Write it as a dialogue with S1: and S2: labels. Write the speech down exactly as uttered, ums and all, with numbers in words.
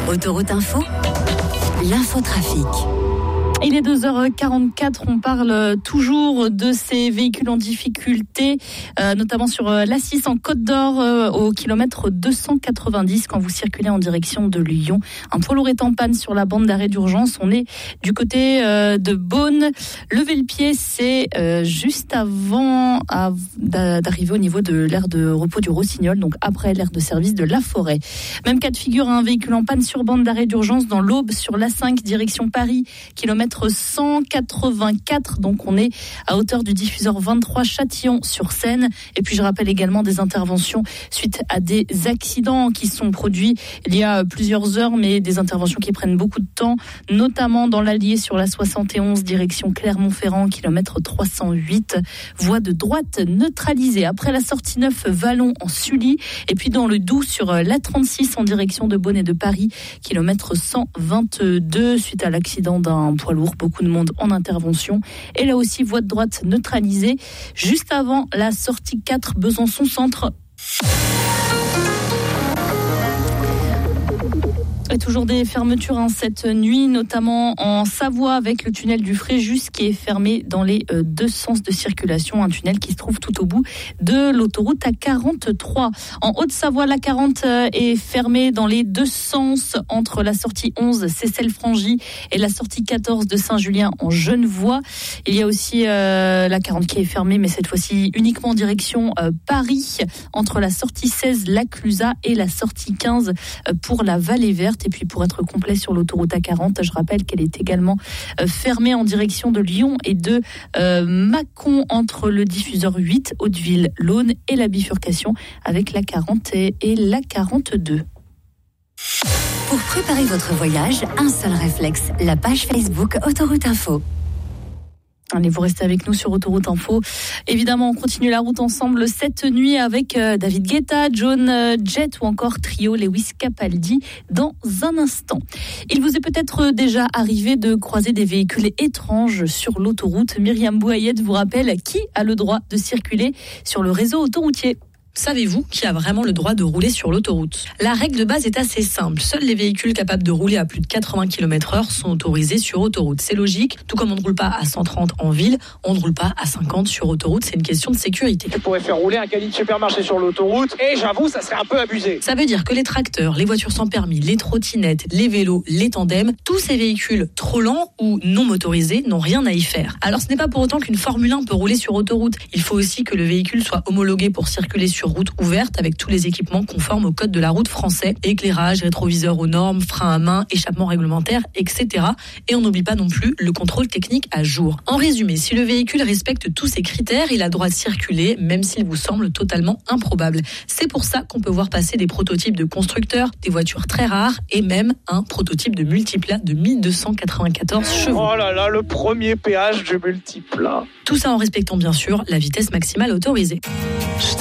S1: Autoroute Info, l'infotrafic.
S2: Il est deux heures quarante-quatre, on parle toujours de ces véhicules en difficulté, euh, notamment sur l'A six en Côte d'Or, euh, au kilomètre deux cent quatre-vingt-dix, quand vous circulez en direction de Lyon. Un poids lourd est en panne sur la bande d'arrêt d'urgence. On est du côté euh, de Beaune. Levez le pied, c'est euh, juste avant à, d'arriver au niveau de l'aire de repos du Rossignol, donc après l'aire de service de La Forêt. Même cas de figure, un véhicule en panne sur bande d'arrêt d'urgence dans l'Aube sur l'A cinq, direction Paris, kilomètre cent quatre-vingt-quatre, donc on est à hauteur du diffuseur vingt-trois Châtillon-sur-Seine. Et puis je rappelle également des interventions suite à des accidents qui sont produits il y a plusieurs heures, mais des interventions qui prennent beaucoup de temps, notamment dans l'Allier sur la soixante et onze, direction Clermont-Ferrand, kilomètre trois cent huit, voie de droite neutralisée. Après la sortie neuf Vallon en Sully, et puis dans le Doubs sur l'A trente-six en direction de Beaune et de Paris, kilomètre cent vingt-deux, suite à l'accident d'un poids lourd. Beaucoup de monde en intervention. Et là aussi, voie de droite neutralisée, juste avant la sortie quatre Besançon Centre. Et toujours des fermetures hein, cette nuit, notamment en Savoie avec le tunnel du Fréjus qui est fermé dans les euh, deux sens de circulation. Un tunnel qui se trouve tout au bout de l'autoroute A quarante-trois. En Haute-Savoie, l'A quarante euh, est fermée dans les deux sens entre la sortie onze Seyssel-Frangy et la sortie quatorze de Saint-Julien en Genevois. Il y a aussi euh, l'A quarante qui est fermée, mais cette fois-ci uniquement en direction euh, Paris, entre la sortie seize La Clusaz et la sortie quinze euh, pour la Vallée Verte. Et puis pour être complet sur l'autoroute A quarante, je rappelle qu'elle est également euh, fermée en direction de Lyon et de euh, Mâcon entre le diffuseur huit, Hauteville, l'Aune et la bifurcation avec l'A quarante et, et l'A quarante-deux.
S1: Pour préparer votre voyage, un seul réflexe, la page Facebook Autoroute Info.
S2: Allez, vous restez avec nous sur Autoroute Info. Évidemment, on continue la route ensemble cette nuit avec euh, David Guetta, John euh, Jett ou encore Trio Lewis Capaldi dans un instant. Il vous est peut-être déjà arrivé de croiser des véhicules étranges sur l'autoroute. Myriam Bouayed vous rappelle qui a le droit de circuler sur le réseau autoroutier.
S3: Savez-vous qui a vraiment le droit de rouler sur l'autoroute ? La règle de base est assez simple. Seuls les véhicules capables de rouler à plus de quatre-vingts kilomètres heure sont autorisés sur autoroute. C'est logique. Tout comme on ne roule pas à cent trente en ville, on ne roule pas à cinquante sur autoroute. C'est une question de sécurité.
S4: Tu pourrais faire rouler un caddie de supermarché sur l'autoroute et j'avoue, ça serait un peu abusé.
S3: Ça veut dire que les tracteurs, les voitures sans permis, les trottinettes, les vélos, les tandems, tous ces véhicules trop lents ou non motorisés n'ont rien à y faire. Alors ce n'est pas pour autant qu'une Formule un peut rouler sur autoroute. Il faut aussi que le véhicule soit homologué pour circuler sur route ouverte avec tous les équipements conformes au code de la route français, éclairage, rétroviseur aux normes, frein à main, échappement réglementaire, et cetera. Et on n'oublie pas non plus le contrôle technique à jour. En résumé, si le véhicule respecte tous ces critères, il a le droit de circuler, même s'il vous semble totalement improbable. C'est pour ça qu'on peut voir passer des prototypes de constructeurs, des voitures très rares et même un prototype de multiplat de mille deux cent quatre-vingt-quatorze chevaux.
S4: Oh là là, le premier péage du multiplat.
S3: Tout ça en respectant bien sûr la vitesse maximale autorisée.